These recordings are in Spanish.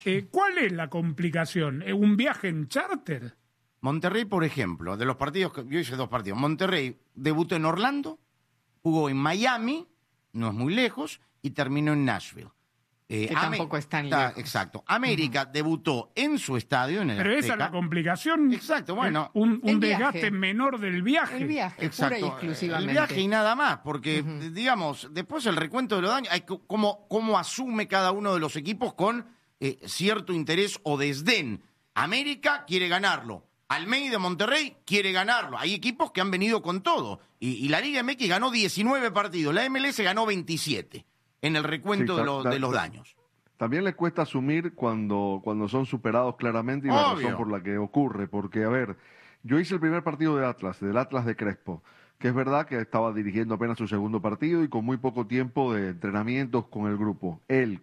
¿Cuál es la complicación? ¿Un viaje en charter? Monterrey, por ejemplo, de los partidos que yo hice 2 partidos. Monterrey debutó en Orlando, jugó en Miami, no es muy lejos, y terminó en Nashville. Que tampoco es tan lejos. Exacto. América debutó en su estadio, en el Pero Azteca. esa es la complicación. Exacto, bueno. Un viaje. desgaste menor del viaje. El viaje, Exacto. pura y exclusivamente. El viaje y nada más, porque, digamos, después el recuento de los daños, hay cómo asume cada uno de los equipos con cierto interés o desdén. América quiere ganarlo. Almeida de Monterrey quiere ganarlo. Hay equipos que han venido con todo. Y la Liga MX ganó 19 partidos. La MLS ganó 27 en el recuento de los daños. También les cuesta asumir cuando son superados claramente y la razón por la que ocurre. Porque, a ver, yo hice el primer partido del Atlas de Crespo, que es verdad que estaba dirigiendo apenas su segundo partido y con muy poco tiempo de entrenamientos con el grupo.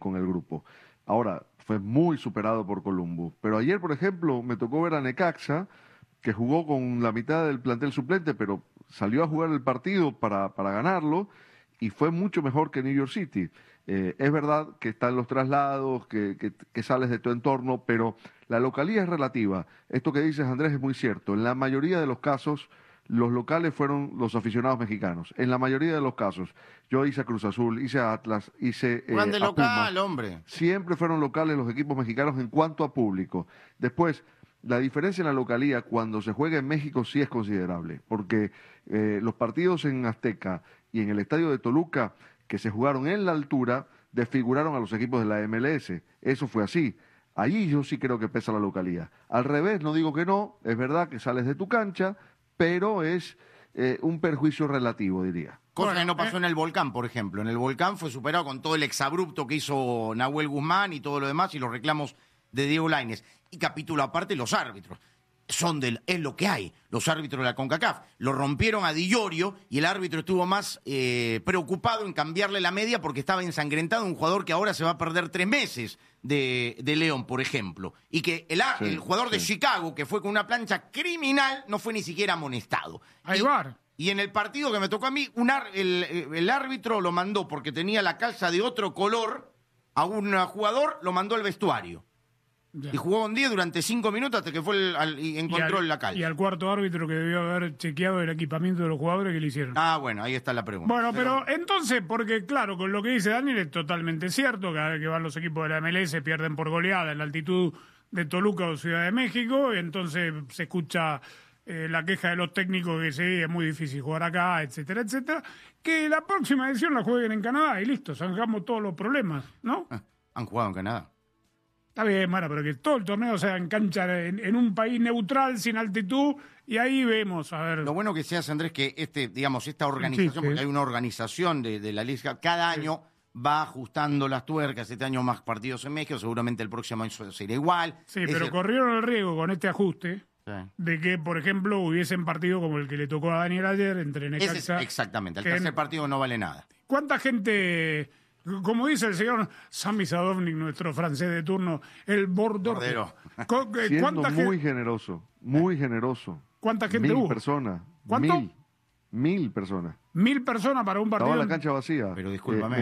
Ahora, fue muy superado por Columbus. Pero ayer, por ejemplo, me tocó ver a Necaxa, que jugó con la mitad del plantel suplente, pero salió a jugar el partido para ganarlo, y fue mucho mejor que New York City. Es verdad que están los traslados, que sales de tu entorno, pero la localía es relativa. Esto que dices, Andrés, es muy cierto. En la mayoría de los casos, los locales fueron los aficionados mexicanos. En la mayoría de los casos. Yo hice a Cruz Azul, hice a Atlas, hice Juan de a local, Pumas. hombre. Siempre fueron locales los equipos mexicanos en cuanto a público. Después, la diferencia en la localía cuando se juega en México sí es considerable, porque los partidos en Azteca y en el estadio de Toluca, que se jugaron en la altura, desfiguraron a los equipos de la MLS. Eso fue así. Allí yo sí creo que pesa la localía. Al revés, no digo que no, es verdad que sales de tu cancha, pero es un perjuicio relativo, diría. Cosa que no pasó en el Volcán, por ejemplo. En el Volcán fue superado con todo el exabrupto que hizo Nahuel Guzmán y todo lo demás y los reclamos de Diego Lainez. Y capítulo aparte, los árbitros. Es lo que hay, los árbitros de la CONCACAF. Lo rompieron a Di Llorio y el árbitro estuvo más preocupado en cambiarle la media porque estaba ensangrentado un jugador que ahora se va a perder 3 meses de León, por ejemplo. Y que el jugador de Chicago, que fue con una plancha criminal, no fue ni siquiera amonestado. Y en el partido que me tocó a mí, el árbitro lo mandó porque tenía la calza de otro color a un jugador, lo mandó al vestuario. Ya. Y jugó un día durante 5 minutos hasta que fue y encontró la calza. Y al cuarto árbitro que debió haber chequeado el equipamiento de los jugadores que le hicieron. Bueno, ahí está la pregunta. Bueno, pero entonces, porque claro, con lo que dice Daniel es totalmente cierto, cada vez que van los equipos de la MLS pierden por goleada en la altitud de Toluca o Ciudad de México, y entonces se escucha la queja de los técnicos que sí, es muy difícil jugar acá, etcétera, etcétera, que la próxima edición la jueguen en Canadá y listo, zanjamos todos los problemas, ¿no? Han jugado en Canadá. Está bien, bueno, pero que todo el torneo sea en cancha en un país neutral, sin altitud, y ahí vemos, a ver. Lo bueno que se hace, Andrés, que esta organización, porque hay una organización de la Liga, cada año va ajustando las tuercas. Este año más partidos en México, seguramente el próximo año será igual. Sí, pero corrieron el riesgo con este ajuste de que, por ejemplo, hubiesen partido como el que le tocó a Daniel ayer entre Necaxa. Exactamente, el tercer partido no vale nada. ¿Cuánta gente... Como dice el señor Sami Sadovnik, nuestro francés de turno, el bordero. Siendo muy generoso, muy generoso. ¿Cuánta gente 1000 hubo? personas. ¿Cuánto? 1000 personas. 1000 personas para un partido. Estaba la cancha vacía. Pero discúlpame.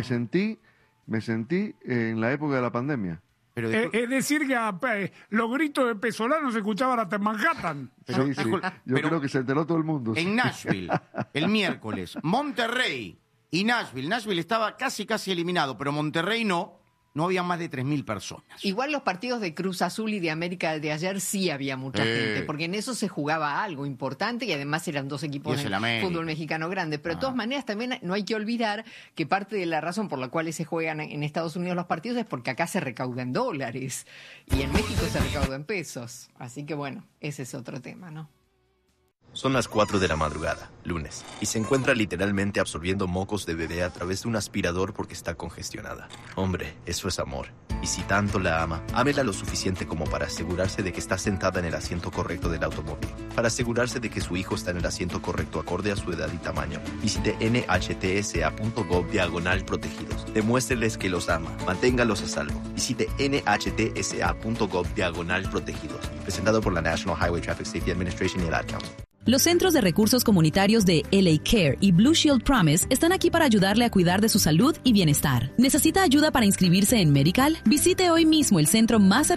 Me sentí en la época de la pandemia. Pero es decir que los gritos de Pesolano se escuchaban hasta en Manhattan. Sí. Yo creo que se enteró todo el mundo. En Nashville, el miércoles, Monterrey y Nashville estaba casi eliminado, pero Monterrey no había más de 3.000 personas. Igual los partidos de Cruz Azul y de América de ayer sí había mucha gente, porque en eso se jugaba algo importante y además eran 2 equipos de fútbol mexicano grande. Pero de todas maneras también no hay que olvidar que parte de la razón por la cual se juegan en Estados Unidos los partidos es porque acá se recauda en dólares y en México se recauda en pesos. Así que bueno, ese es otro tema, ¿no? Son las 4 de la madrugada, lunes, y se encuentra literalmente absorbiendo mocos de bebé a través de un aspirador porque está congestionada. Hombre, eso es amor. Y si tanto la ama, ámela lo suficiente como para asegurarse de que está sentada en el asiento correcto del automóvil. Para asegurarse de que su hijo está en el asiento correcto acorde a su edad y tamaño, visite nhtsa.gov/protegidos. Demuéstreles que los ama. Manténgalos a salvo. Visite nhtsa.gov/protegidos. Presentado por la National Highway Traffic Safety Administration y el Ad Council. Los Centros de Recursos Comunitarios de LA Care y Blue Shield Promise están aquí para ayudarle a cuidar de su salud y bienestar. ¿Necesita ayuda para inscribirse en Medical? Visite hoy mismo el centro más